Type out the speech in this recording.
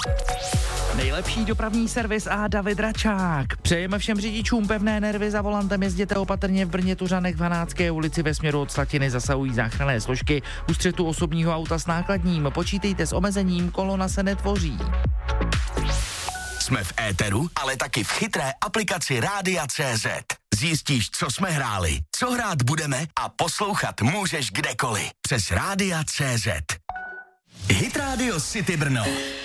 Nejlepší dopravní servis a David Račák. Přejeme všem řidičům pevné nervy za volantem, jezděte opatrně v Brně, Tuřanech, v Hanácké ulici ve směru od Slatiny zasahují záchranné složky. U střetu osobního auta s nákladním počítejte s omezením, kolona se netvoří. Jsme v éteru, ale taky v chytré aplikaci Rádia.cz. Zjistíš, co jsme hráli, co hrát budeme a poslouchat můžeš kdekoliv. Přes Rádia.cz. Hit Radio City Brno.